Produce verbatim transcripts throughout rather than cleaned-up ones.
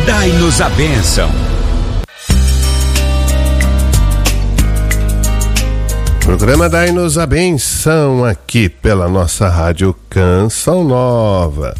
Dai-nos a bênção. Programa Dai-nos a Benção aqui pela nossa Rádio Canção Nova.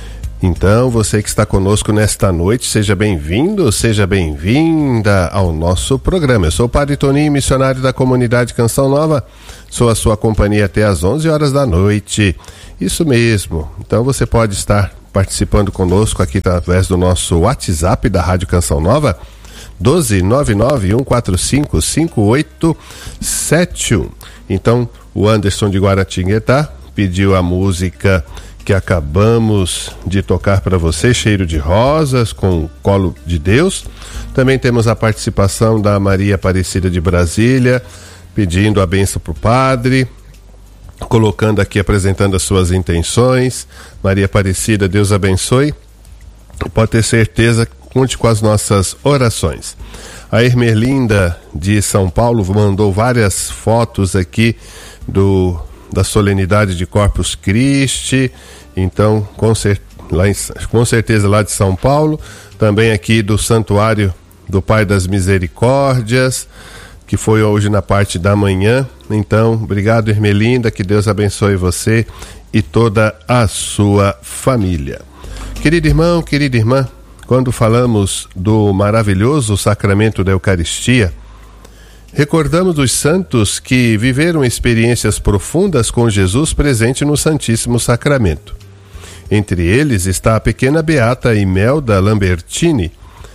Então, você que está conosco nesta noite, seja bem-vindo, seja bem-vinda ao nosso programa. Eu sou o Padre Toninho, missionário da comunidade Canção Nova. Sou a sua companhia até às onze horas da noite. Isso mesmo. Então, você pode estar participando conosco aqui através do nosso WhatsApp da Rádio Canção Nova, doze nove nove um quatro cinco cinco oito sete um. Então, o Anderson de Guaratinguetá pediu a música que acabamos de tocar para você, Cheiro de Rosas, com o Colo de Deus. Também temos a participação da Maria Aparecida de Brasília, pedindo a bênção para o padre, colocando aqui, apresentando as suas intenções. Maria Aparecida, Deus abençoe. Pode ter certeza, conte com as nossas orações. A Ermelinda de São Paulo mandou várias fotos aqui do, da solenidade de Corpus Christi. Então, com, cer, lá em, com certeza lá de São Paulo. Também aqui do Santuário do Pai das Misericórdias, que foi hoje na parte da manhã. Então, obrigado, Ermelinda, que Deus abençoe você e toda a sua família. Querido irmão, querida irmã, quando falamos do maravilhoso sacramento da Eucaristia, recordamos os santos que viveram experiências profundas com Jesus presente no Santíssimo Sacramento. Entre eles está a pequena beata Imelda Lambertini.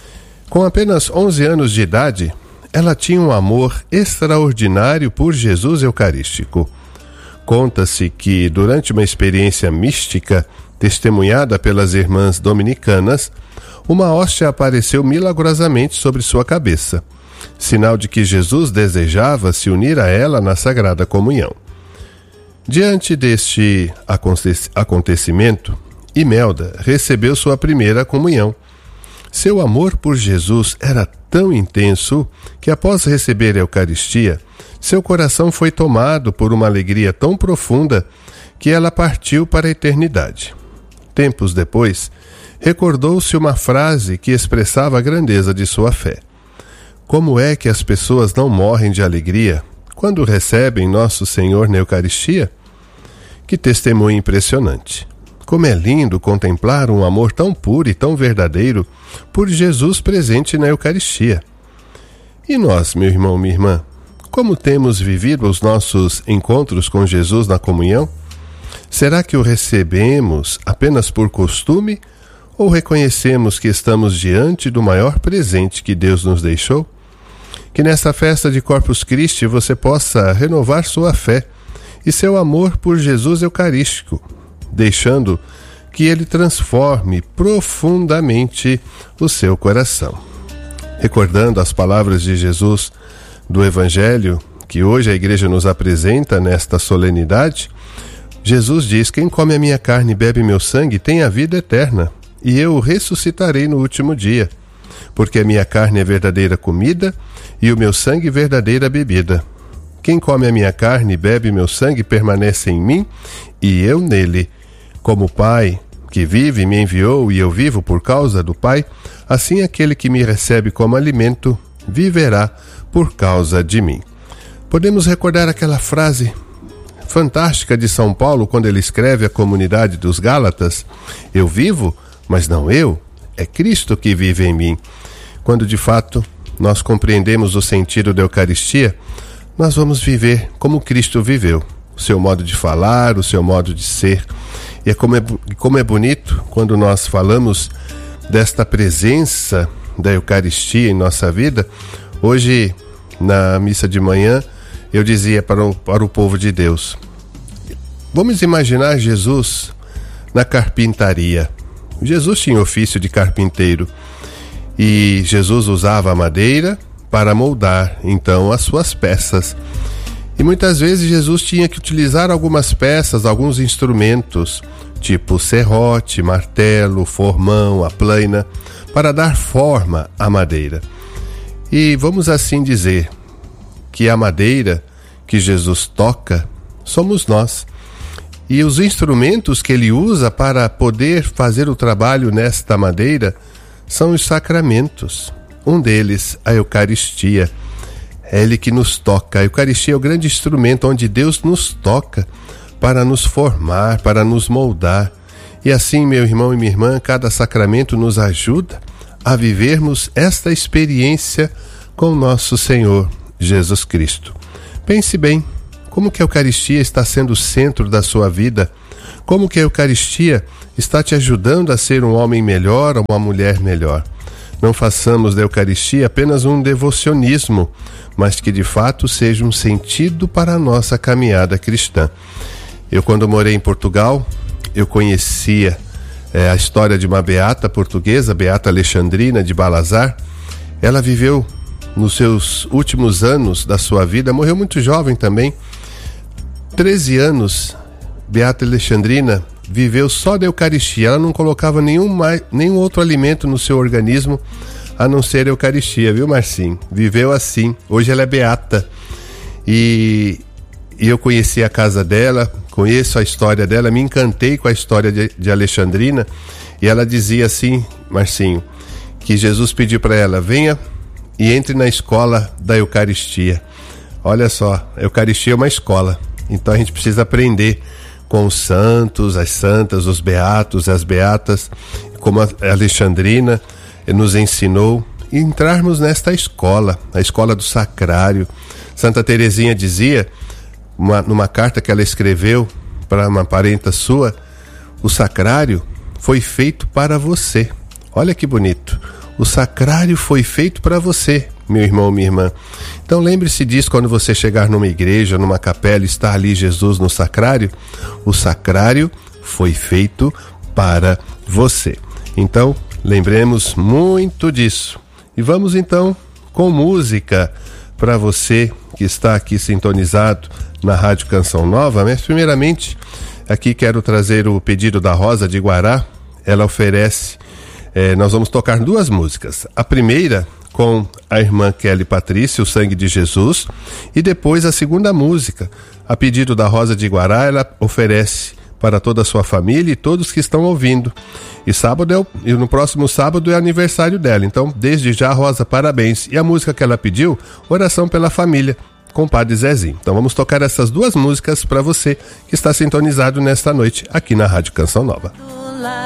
Com apenas onze anos de idade, ela tinha um amor extraordinário por Jesus Eucarístico. Conta-se que, durante uma experiência mística testemunhada pelas irmãs dominicanas, uma hóstia apareceu milagrosamente sobre sua cabeça, sinal de que Jesus desejava se unir a ela na Sagrada Comunhão. Diante deste acontecimento, Imelda recebeu sua primeira comunhão. Seu amor por Jesus era tão intenso que, após receber a Eucaristia, seu coração foi tomado por uma alegria tão profunda que ela partiu para a eternidade. Tempos depois, recordou-se uma frase que expressava a grandeza de sua fé. Como é que as pessoas não morrem de alegria quando recebem Nosso Senhor na Eucaristia? Que testemunho impressionante! Como é lindo contemplar um amor tão puro e tão verdadeiro por Jesus presente na Eucaristia. E nós, meu irmão, minha irmã, como temos vivido os nossos encontros com Jesus na comunhão? Será que o recebemos apenas por costume ou reconhecemos que estamos diante do maior presente que Deus nos deixou? Que nesta festa de Corpus Christi você possa renovar sua fé e seu amor por Jesus Eucarístico, deixando que ele transforme profundamente o seu coração. Recordando as palavras de Jesus do Evangelho, que hoje a igreja nos apresenta nesta solenidade, Jesus diz: quem come a minha carne e bebe meu sangue tem a vida eterna, e eu o ressuscitarei no último dia, porque a minha carne é verdadeira comida e o meu sangue verdadeira bebida. Quem come a minha carne e bebe meu sangue permanece em mim e eu nele. Como o Pai, que vive, me enviou e eu vivo por causa do Pai, assim aquele que me recebe como alimento viverá por causa de mim. Podemos recordar aquela frase fantástica de São Paulo quando ele escreve à comunidade dos Gálatas: eu vivo, mas não eu, é Cristo que vive em mim. Quando de fato nós compreendemos o sentido da Eucaristia, nós vamos viver como Cristo viveu, o seu modo de falar, o seu modo de ser. E é como é, como é bonito quando nós falamos desta presença da Eucaristia em nossa vida. Hoje, na missa de manhã, eu dizia para o, para o povo de Deus: vamos imaginar Jesus na carpintaria. Jesus tinha ofício de carpinteiro e Jesus usava a madeira para moldar, então, as suas peças. E muitas vezes Jesus tinha que utilizar algumas peças, alguns instrumentos, tipo serrote, martelo, formão, a plaina, para dar forma à madeira. E vamos assim dizer que a madeira que Jesus toca somos nós. E os instrumentos que ele usa para poder fazer o trabalho nesta madeira são os sacramentos. Um deles, a Eucaristia. É Ele que nos toca. A Eucaristia é o grande instrumento onde Deus nos toca para nos formar, para nos moldar. E assim, meu irmão e minha irmã, cada sacramento nos ajuda a vivermos esta experiência com nosso Senhor Jesus Cristo. Pense bem, como que a Eucaristia está sendo o centro da sua vida? Como que a Eucaristia está te ajudando a ser um homem melhor ou uma mulher melhor? Não façamos da Eucaristia apenas um devocionismo, mas que de fato seja um sentido para a nossa caminhada cristã. Eu, quando morei em Portugal, eu conhecia é, a história de uma beata portuguesa, Beata Alexandrina de Balazar. Ela viveu nos seus últimos anos da sua vida, morreu muito jovem também, treze anos. Beata Alexandrina viveu só da Eucaristia. Ela não colocava nenhum, mais, nenhum outro alimento no seu organismo a não ser a Eucaristia, viu, Marcinho? Viveu assim. Hoje ela é beata. E, e eu conheci a casa dela, conheço a história dela, me encantei com a história de, de Alexandrina. E ela dizia assim, Marcinho, que Jesus pediu para ela: venha e entre na escola da Eucaristia. Olha só, a Eucaristia é uma escola. Então a gente precisa aprender com os santos, as santas, os beatos, as beatas, como a Alexandrina nos ensinou, e entrarmos nesta escola, a escola do sacrário. Santa Teresinha dizia, uma, numa carta que ela escreveu para uma parenta sua: o sacrário foi feito para você. Olha que bonito. O sacrário foi feito para você, meu irmão, minha irmã. Então lembre-se disso quando você chegar numa igreja, numa capela, está ali Jesus no sacrário. O sacrário foi feito para você. Então, lembremos muito disso. E vamos então com música para você que está aqui sintonizado na Rádio Canção Nova. Mas primeiramente, aqui quero trazer o pedido da Rosa de Guará. Ela oferece... É, nós vamos tocar duas músicas. A primeira com a irmã Kelly Patrícia, O Sangue de Jesus, e depois a segunda música, a pedido da Rosa de Guará. Ela oferece para toda a sua família e todos que estão ouvindo. E sábado é o, e no próximo sábado é aniversário dela. Então, desde já, Rosa, parabéns. E a música que ela pediu, Oração pela Família, com o Padre Zezinho. Então vamos tocar essas duas músicas para você que está sintonizado nesta noite aqui na Rádio Canção Nova.